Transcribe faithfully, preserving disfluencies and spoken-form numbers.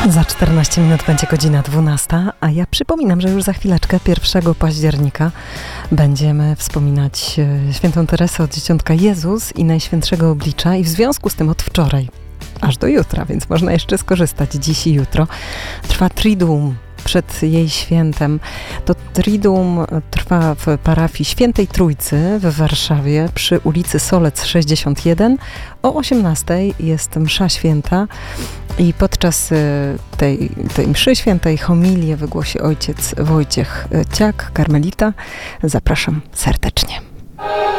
Za czternaście minut będzie godzina dwunasta, a ja przypominam, że już za chwileczkę, pierwszego października, będziemy wspominać świętą Teresę od Dzieciątka Jezus i Najświętszego Oblicza i w związku z tym od wczoraj aż do jutra, więc można jeszcze skorzystać dziś i jutro. Trwa Triduum przed jej świętem. To Triduum trwa w parafii Świętej Trójcy w Warszawie przy ulicy Solec sześćdziesiąt jeden. O osiemnastej jest msza święta i podczas tej, tej mszy świętej homilię wygłosi ojciec Wojciech Ciak, karmelita. Zapraszam serdecznie.